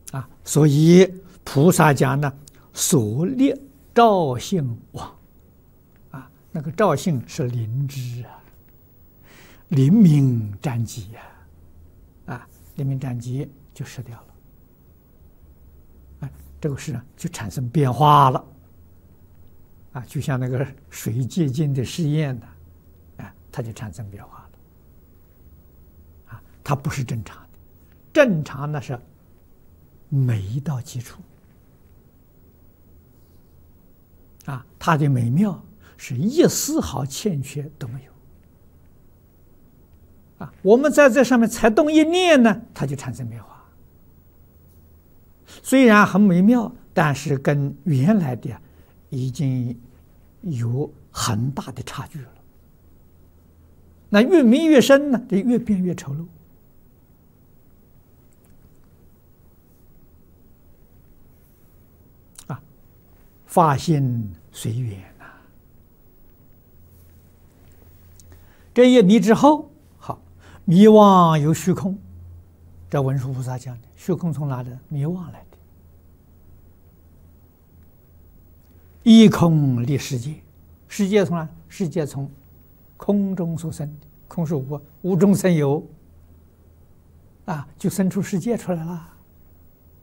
所以菩萨讲呢，所立照性王，那个照性是灵知灵明占吉灵明占吉就失掉了，这个事呢就产生变化了，就像那个水结晶的试验的，它就产生变化了，它不是正常的，正常那是每一道基础，它的美妙是一丝毫欠缺都没有，我们在这上面才动一念呢，它就产生变化，虽然很美妙，但是跟原来的已经有很大的差距了。那越迷越深呢，这越变越丑陋。法性随缘这一迷之后，好，迷妄有虚空。这文殊菩萨讲的，虚空从哪里？迷妄来的。一空立世界，世界从哪？世界从空中所生的，空是无，无中生有，就生出世界出来了。